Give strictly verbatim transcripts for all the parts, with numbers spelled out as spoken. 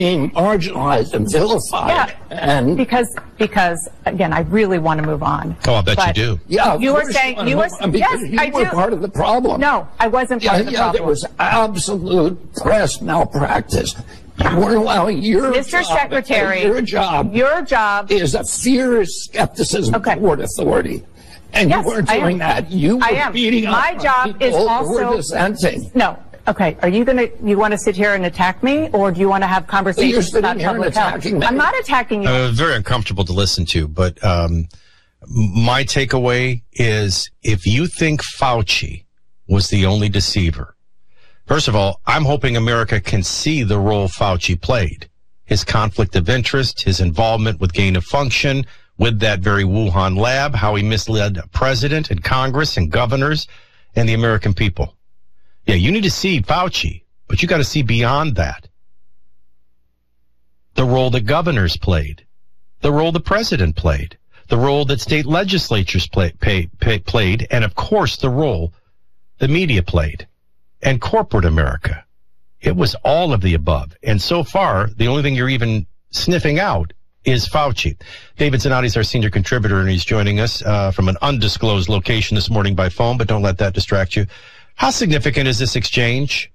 being marginalized and vilified. Yeah, and because, because again, I really want to move on. Oh, I bet but you do. Yeah, you were saying, you were, yes, you I were do. part of the problem. No, I wasn't part yeah, of the yeah, problem. There was absolute press malpractice. You weren't allowing your Mister job, Secretary, your job, your job is a fierce skepticism okay. toward authority. And yes, you weren't doing that. You were I am. beating up My job people is also who were dissenting. No. Okay, are you going to, you want to sit here and attack me, or do you want to have conversations about public health? I'm not attacking you. Uh, very uncomfortable to listen to, but um, my takeaway is if you think Fauci was the only deceiver, first of all, I'm hoping America can see the role Fauci played, his conflict of interest, his involvement with gain of function, with that very Wuhan lab, how he misled a president and Congress and governors and the American people. Yeah, you need to see Fauci, but you got to see beyond that. The role that governors played, the role the president played, the role that state legislatures play, pay, pay, played, and of course the role the media played, and corporate America. It was all of the above. And so far, the only thing you're even sniffing out is Fauci. David Zanotti is our senior contributor, and he's joining us uh, from an undisclosed location this morning by phone, but don't let that distract you. How significant is this exchange?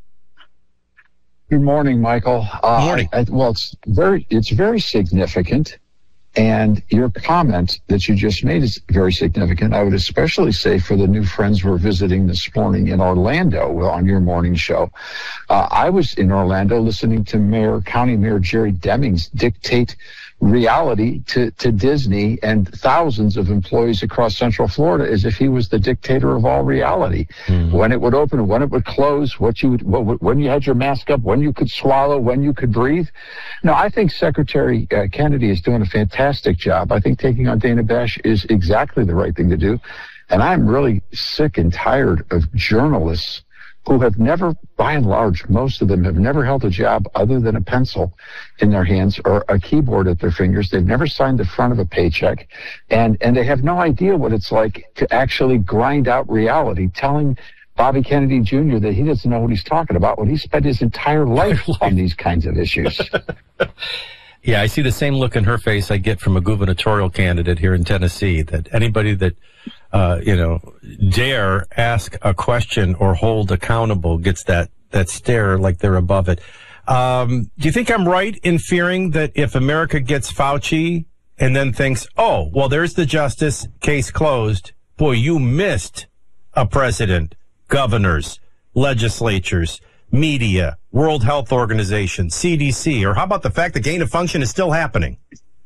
Good morning, Michael. Uh, Good morning. I, I, well, it's very, it's very significant. And your comment that you just made is very significant. I would especially say for the new friends we're visiting this morning in Orlando on your morning show. Uh, I was in Orlando listening to Mayor, County Mayor Jerry Demings dictate reality to, to Disney and thousands of employees across Central Florida as if he was the dictator of all reality. Mm-hmm. When it would open, when it would close, what you would, what, when you had your mask up, when you could swallow, when you could breathe. No, I think Secretary uh, Kennedy is doing a fantastic job. I think taking on Dana Bash is exactly the right thing to do. And I'm really sick and tired of journalists who have never, by and large, most of them have never held a job other than a pencil in their hands or a keyboard at their fingers. They've never signed the front of a paycheck, and, and they have no idea what it's like to actually grind out reality, telling Bobby Kennedy Junior that he doesn't know what he's talking about when he spent his entire life on these kinds of issues. Yeah, I see the same look in her face I get from a gubernatorial candidate here in Tennessee, that anybody that, uh, you know, dare ask a question or hold accountable gets that, that stare like they're above it. Um, do you think I'm right in fearing that if America gets Fauci and then thinks, oh, well, there's the justice, case closed, boy, you missed a president, governors, legislatures, media, World Health Organization, C D C, or how about the fact that gain of function is still happening?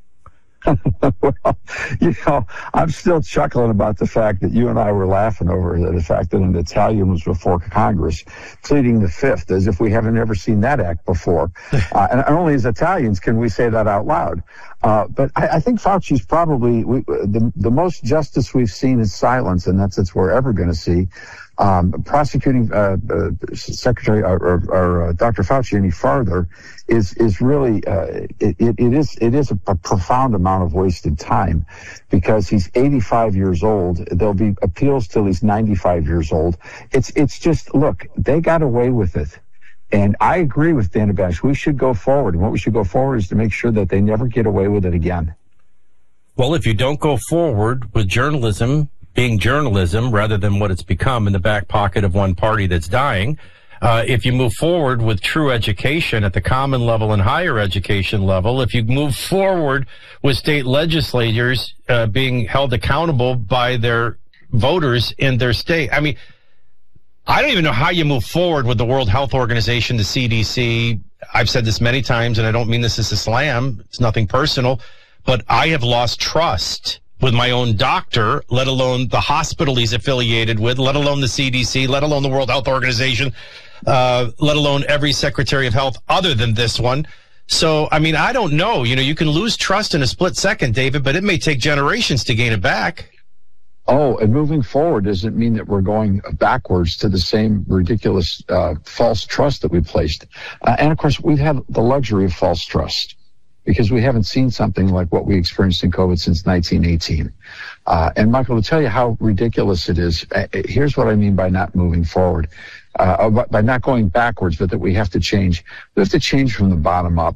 Well, you know, I'm still chuckling about the fact that you and I were laughing over the fact that an Italian was before Congress pleading the fifth, as if we haven't ever seen that act before. Uh, and only as Italians can we say that out loud. Uh, but I, I think Fauci's probably we, the, the most justice we've seen is silence, and that's what we're ever going to see. Um, prosecuting uh, uh, Secretary or, or, or uh, Doctor Fauci any farther is is really uh, it, it is it is a, a profound amount of wasted time, because he's eighty-five years old. There'll be appeals till he's ninety-five years old. It's it's just, look, they got away with it. And I agree with Dana Bash. We should go forward. And what we should go forward is to make sure that they never get away with it again. Well, if you don't go forward with journalism being journalism rather than what it's become in the back pocket of one party that's dying, uh, if you move forward with true education at the common level and higher education level, if you move forward with state legislators uh, being held accountable by their voters in their state, I mean, I don't even know how you move forward with the World Health Organization, the C D C. I've said this many times, and I don't mean this as a slam. It's nothing personal, but I have lost trust with my own doctor, let alone the hospital he's affiliated with, let alone the C D C, let alone the World Health Organization, uh, let alone every Secretary of Health other than this one. So, I mean, I don't know. You know, you can lose trust in a split second, David, but it may take generations to gain it back. Oh, and moving forward doesn't mean that we're going backwards to the same ridiculous uh, false trust that we placed. Uh, and, of course, we've had the luxury of false trust, because we haven't seen something like what we experienced in COVID since nineteen eighteen. Uh, and Michael, to tell you how ridiculous it is, uh, here's what I mean by not moving forward. uh, by not going backwards, but that we have to change. We have to change from the bottom up.